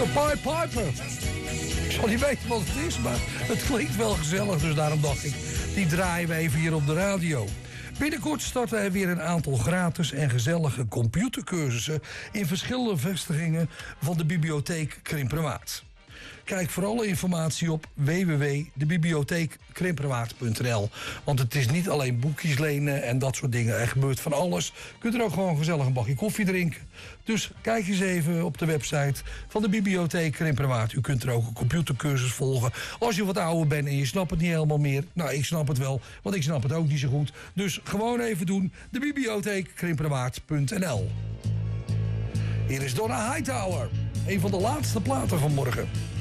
De Pied Piper. Ik zal niet weten wat het is, maar het klinkt wel gezellig. Dus daarom dacht ik, die draaien we even hier op de radio. Binnenkort starten er weer een aantal gratis en gezellige computercursussen in verschillende vestigingen van de bibliotheek Krimperwaard. Kijk voor alle informatie op www.debibliotheekkrimperwaard.nl. Want het is niet alleen boekjes lenen en dat soort dingen. Er gebeurt van alles. Je kunt er ook gewoon gezellig een bakje koffie drinken. Dus kijk eens even op de website van de bibliotheek Krimperwaard. U kunt er ook een computercursus volgen. Als je wat ouder bent en je snapt het niet helemaal meer. Nou, ik snap het wel, want ik snap het ook niet zo goed. Dus gewoon even doen. De bibliotheek Krimperwaard.nl. Hier is Donna Hightower. Een van de laatste platen van morgen.